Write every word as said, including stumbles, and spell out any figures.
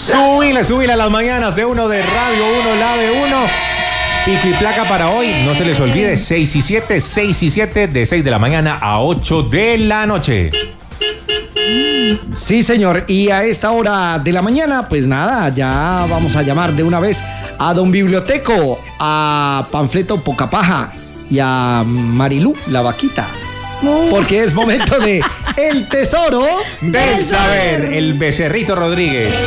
Subile, subile a las mañanas de uno de Radio uno, la de uno. Pico y placa para hoy, no se les olvide, seis y siete, seis y siete, de seis de la mañana a ocho de la noche. Sí, señor, y a esta hora de la mañana, pues nada, ya vamos a llamar de una vez a don Biblioteco, a Panfleto Pocapaja y a Marilú, la vaquita. Porque es momento de El Tesoro del Saber, el Becerrito Rodríguez.